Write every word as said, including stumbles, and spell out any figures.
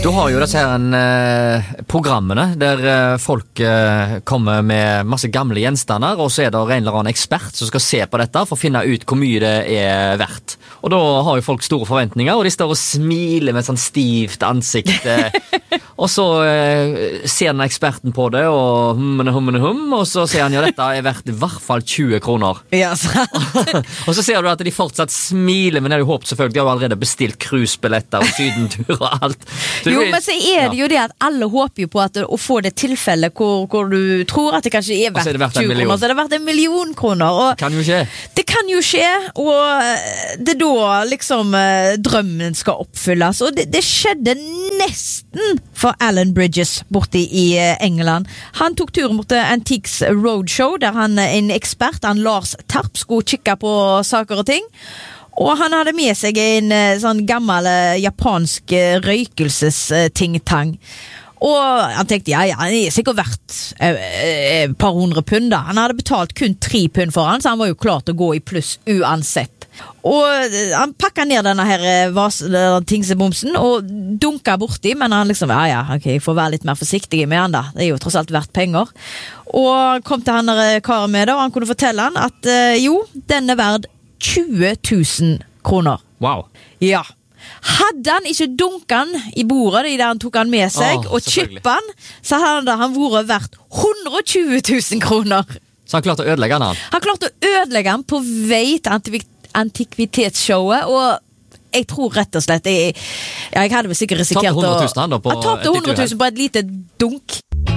Du har jo disse her eh, programmene der eh, folk eh, kommer med masse gamle gjenstander, og så er det en eller annen ekspert som skal se på dette for å finne ut hvor mye det er verdt. Og da har jo folk store forventninger, og de står og smiler med sånn stivt ansikt. Eh, og så eh, ser den eksperten på det, og hummene, hummene, hum, og så ser han jo dette er verdt i hvert fall tjue kroner. Ja, sant. Og så ser du at de fortsatt smiler, men det er jo håp selvfølgelig, de har jo allerede bestilt cruisebilletter og sydentur og alt. Så Jo, men så er det jo det at alle håper jo på at å få det tilfellet hvor, hvor du tror at det kanskje er verdt, er det verdt en tjue million. kroner, så er det verdt en million kroner. Og kan jo skje. det kan jo skje, og det er da liksom eh, drømmen skal oppfylles. Og det, det skjedde nesten for Alan Bridges borte i eh, England. Han tok turen mot Antiques Roadshow, der han, en ekspert, han Lars Tarp, skulle kikke på saker og ting. Og han hadde med seg en sånn gammel japansk røykelsestingtang. Og han tenkte, ja, ja, han er sikkert verdt et par hundre pund da. Han hadde betalt kun tre pund for han, så han var jo klar til å gå i pluss uansett. Og han pakket ned denne her vas- tingsebomsen og dunket borti, men han liksom, ja, ja, ok, jeg får være litt mer forsiktig med han da. Det er jo tross alt verdt penger. Og kom til han der karen med det, og han kunne fortelle han at jo, den er verd tjue tusen kroner. Wow. Ja. Hadde han ikke dunket han i bordet, i der han tok han med seg, Åh, og chippet han, så hadde han vært verdt hundre og tjue tusen kroner. Så han klarte å ødelegge han? Han klarte å ødelegge han på vei til antivik- antikvitetsshowet, og jeg tror rett og slett, jeg, ja, jeg hadde vel sikkert risikert Tapte hundre tusen han da på han tapte hundre tusen på et lite dunk.